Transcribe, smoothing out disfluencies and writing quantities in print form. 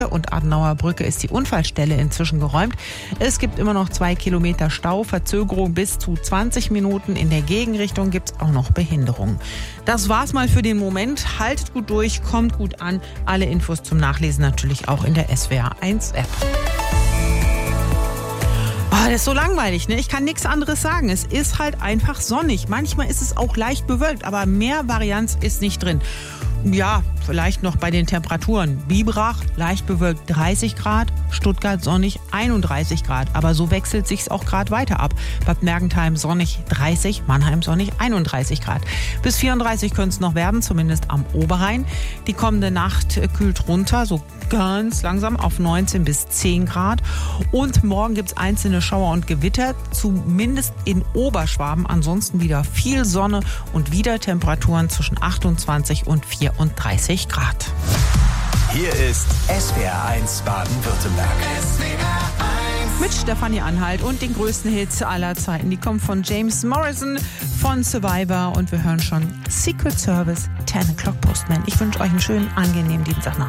und Adenauer Brücke ist die Unfallstelle inzwischen geräumt. Es gibt immer noch 2 Kilometer Stau, Verzögerung bis zu 20 Minuten. In der Gegenrichtung gibt es auch noch Behinderungen. Das war's mal für den Moment. Haltet gut durch, kommt gut an. Alle Infos zum Nachlesen natürlich auch in der SWR1 App. Das ist so langweilig, ne? Ich kann nichts anderes sagen. Es ist halt einfach sonnig. Manchmal ist es auch leicht bewölkt, aber mehr Varianz ist nicht drin. Ja, vielleicht noch bei den Temperaturen. Biberach, leicht bewölkt 30 Grad, Stuttgart sonnig 31 Grad. Aber so wechselt sich's auch gerade weiter ab. Bad Mergentheim sonnig 30, Mannheim sonnig 31 Grad. Bis 34 könnte es noch werden, zumindest am Oberrhein. Die kommende Nacht kühlt runter, so ganz langsam auf 19 bis 10 Grad. Und morgen gibt's einzelne Schauer und Gewitter, zumindest in Oberschwaben. Ansonsten wieder viel Sonne und wieder Temperaturen zwischen 28 und 34 Grad. Hier ist SWR1 Baden-Württemberg. Mit Stefanie Anhalt und den größten Hits aller Zeiten. Die kommen von James Morrison von Survivor und wir hören schon Secret Service 10 O'Clock Postman. Ich wünsche euch einen schönen, angenehmen Dienstagnachmittag.